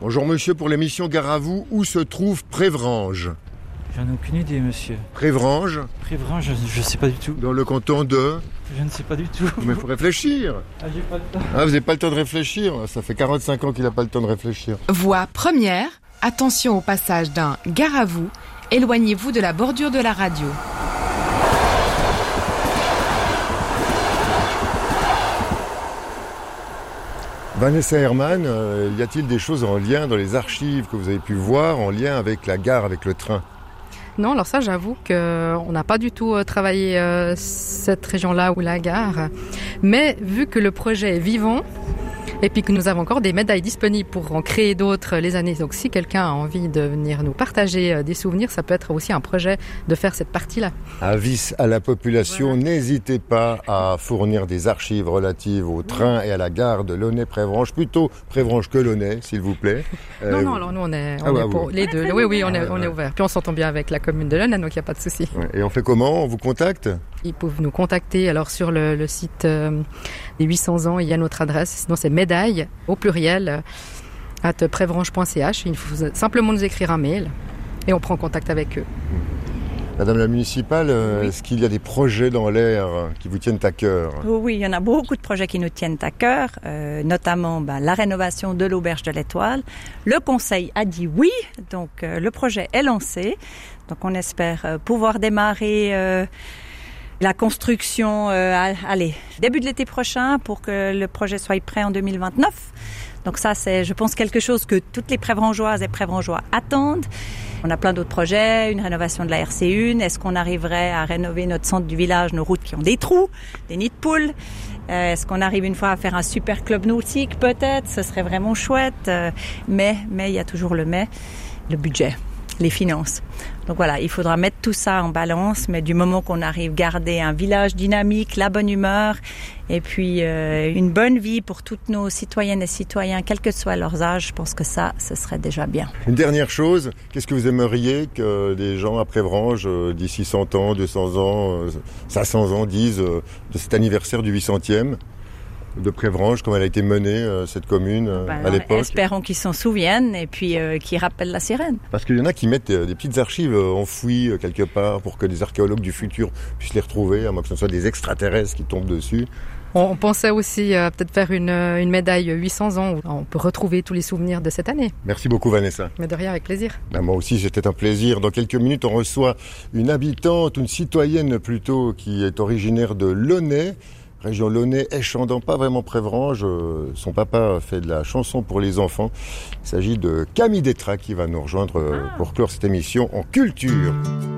Bonjour monsieur, pour l'émission Gare à vous, où se trouve Prévrange? J'en ai aucune idée, monsieur. Prévrange? Prévrange, je sais pas du tout. Dans le canton de... Je ne sais pas du tout. Mais il faut réfléchir. J'ai pas le temps. Ah, vous n'avez pas le temps de réfléchir? Ça fait 45 ans qu'il n'a pas le temps de réfléchir. Voie première, attention au passage d'un Gare à vous, éloignez-vous de la bordure de la radio. Vanessa Herman, y a-t-il des choses en lien dans les archives que vous avez pu voir, en lien avec la gare, avec le train? Non, alors ça, j'avoue qu'on n'a pas du tout travaillé cette région-là ou la gare. Mais vu que le projet est vivant, et puis que nous avons encore des médailles disponibles pour en créer d'autres les années. Donc si quelqu'un a envie de venir nous partager des souvenirs, ça peut être aussi un projet de faire cette partie-là. Avis à la population, voilà. N'hésitez pas à fournir des archives relatives au train et à la gare de Launay-Prévrange, plutôt Prévrange que Launay, s'il vous plaît. Non, alors nous on est pour les deux. Oui, on est ouvert. Puis on s'entend bien avec la commune de Launay, donc il n'y a pas de souci. Ouais. Et on fait comment? On vous contacte? Ils peuvent nous contacter alors sur le site des 800 ans, il y a notre adresse, sinon c'est médaille au pluriel @prévrange.ch. Il faut simplement nous écrire un mail et on prend contact avec eux. Madame la municipale, oui. Est-ce qu'il y a des projets dans l'air qui vous tiennent à cœur? Oui, il y en a beaucoup de projets qui nous tiennent à cœur, notamment la rénovation de l'auberge de l'Étoile. Le conseil a dit oui, donc le projet est lancé. Donc on espère pouvoir démarrer la construction, début de l'été prochain pour que le projet soit prêt en 2029. Donc ça, c'est, je pense, quelque chose que toutes les Prévrangeoises et Prévrangeois attendent. On a plein d'autres projets, une rénovation de la RC1. Est-ce qu'on arriverait à rénover notre centre du village, nos routes qui ont des trous, des nids de poules? Est-ce qu'on arrive une fois à faire un super club nautique? Peut-être, ce serait vraiment chouette. Mais il y a toujours le budget, les finances. Donc voilà, il faudra mettre tout ça en balance, mais du moment qu'on arrive à garder un village dynamique, la bonne humeur, et puis une bonne vie pour toutes nos citoyennes et citoyens, quel que soit leur âge, je pense que ça, ce serait déjà bien. Une dernière chose, qu'est-ce que vous aimeriez que les gens à Prévrange, d'ici 100 ans, 200 ans, 500 ans, disent de cet anniversaire du 800e de Prévrange, comme elle a été menée, cette commune, à l'époque? Espérons qu'ils s'en souviennent et puis qu'ils rappellent la sirène. Parce qu'il y en a qui mettent des petites archives enfouies quelque part pour que les archéologues du futur puissent les retrouver, à moins que ce soit des extraterrestres qui tombent dessus. On pensait aussi peut-être faire une médaille 800 ans où on peut retrouver tous les souvenirs de cette année. Merci beaucoup Vanessa. Mais de rien, avec plaisir. Moi aussi, c'était un plaisir. Dans quelques minutes, on reçoit une habitante, une citoyenne plutôt, qui est originaire de Launay. Région Launay, Échandon, pas vraiment Prévrange. Son papa fait de la chanson pour les enfants. Il s'agit de Camille Détra qui va nous rejoindre pour clore cette émission en culture.